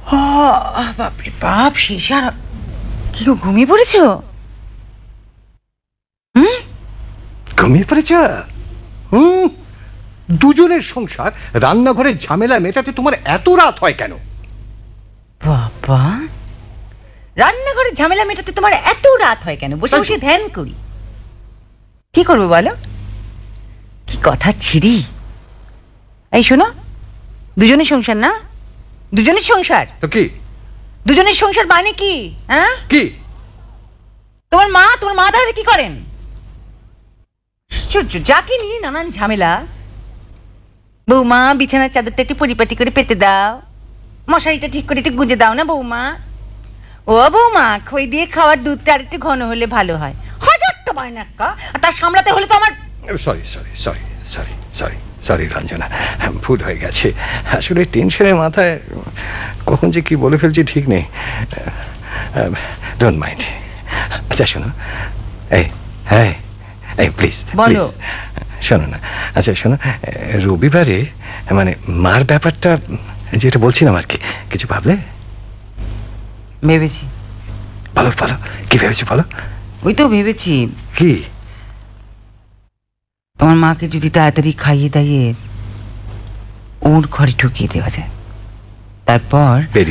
বাপরে বাপ, শেষ। আর কি গো, ঘুমিয়ে পড়েছো? ঘুমিয়ে পড়েছ? দুজনের সংসার, রান্নাঘরের ঝামেলা মেটাতে তোমার এত রাত হয় কেন? বাবা, রান্নাঘরের ঝামেলা মেটাতে তোমার এত রাত হয় কেন? বসে বসে ধ্যান করি। কি করবো বলো? কি কথা ছিড়ি। এই শোনো, দুজনের সংসার না? দুজনের সংসার তো কি? দুজনের সংসার মানে কি? হ্যাঁ, কি? তোমার মা তাহলে কি করেন? যাকে নিয়ে নানান ঝামেলা। বৌমা, বিছানার চাদরটা একটু পরিপাটি করে পেতে দাও, মশারিটা ঠিক করে একটু গুঁজে দাও না বৌমা। ও বৌমা, খই দিয়ে খাওয়ার দুধটা আর একটু ঘন হলে ভালো হয়। হাজারটা বায়নাক্কা, আর তার সামলাতে হলে তো আমার। সরি রঞ্জনা, ভুল হয়ে গেছে। আসলে টেনশনের মাথায় কখন যে কি বলে ফেলছি ঠিক নেই। Don't mind. আচ্ছা শোনো, এই প্লিজ বলো। শোনো না, আচ্ছা শোনো, রবিবারে মানে মার ব্যাপারটা যেটা বলছিলাম আর কি, কিছু ভাবলে? ভেবেছি। বলো কি ভেবেছো বলো। ওই তো ভেবেছি, কি? তোমার মাকে যদি তাড়াতাড়ি খাইয়ে দাইয়ে ওর ঘরে ঢুকিয়ে দেওয়া যায়, তারপর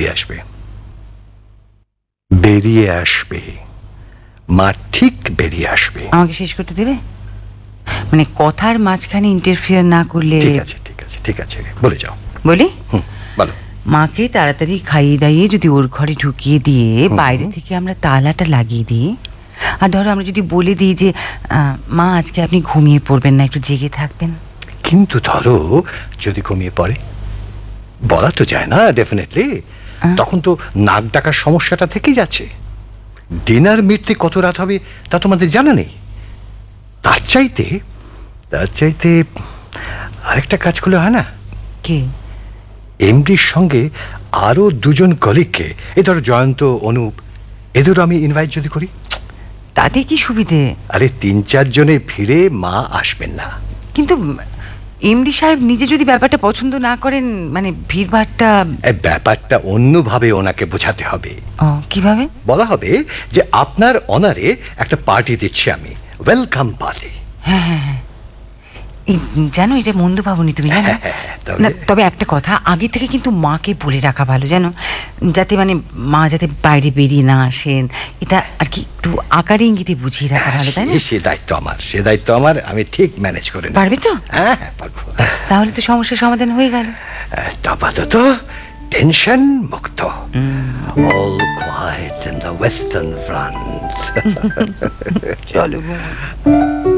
বেরিয়ে আসবে মা, ঠিক বেরিয়ে আসবে। আমাকে শেষ করতে দেবে? মানে কথার মাঝখানে ইন্টারফিয়ার না করলে। ঠিক আছে বলে যাও। বলি, বলো। মাকে তাড়াতাড়ি খাইয়ে দাইয়ে যদি ওর ঘরে ঢুকিয়ে দিয়ে বাইরে থেকে আমরা তালাটা লাগিয়ে দিই, আর ধরো আমরা যদি বলে দিই যে মা আজকে আপনি ঘুমিয়ে পড়বেন না, একটু জেগে থাকবেন। কিন্তু ধরো যদি ঘুমিয়ে পড়ে, বলা তো যায় না ডেফিনেটলি, তখন তো নাক ডাকার সমস্যাটা থেকেই যাচ্ছে। ডিনার মিটতে কত রাত হবে তা তোমাদের জানা নেই। তার চাইতে আরেকটা কাজ করলে হয় না? কি? এমডির সঙ্গে আরো দুজন কলিগকে, এ ধরো জয়ন্ত, অনুপ, এদেরও আমি ইনভাইট যদি করি। তাতে কি সুবিধে? আরে ৩-৪ জনে ফিরে মা আসবেন না। কিন্তু এমডি সাহেব নিজে যদি ব্যাপারটা পছন্দ না করেন, মানে ব্যাপারটা অন্যভাবে ওনাকে বোঝাতে হবে। কিভাবে? বলা হবে যে আপনার অনারে একটা পার্টি দিচ্ছি আমি, ওয়েলকাম পার্টি। হ্যাঁ, জানো এটা মন্দ ভাবনি তুমি, জানো? তবে একটা কথা, আগে থেকে কিন্তু মাকে বলে রাখা ভালো, জানো, যাতে মানে মা যাতে বাইরে বেরিয়ে না আসেন, এটা আর কি একটু আকারে ইঙ্গিতে বুঝিয়ে রাখা ভালো, তাই না? সে দায়িত্ব আমার, আমি ঠিক ম্যানেজ করে নেব। পারবে তো? হ্যাঁ, পারবো। তাহলে তো সমস্যার সমাধান হয়ে গেল। আপাতত টেনশন মুক্ত। All quiet in the Western Front. চলো।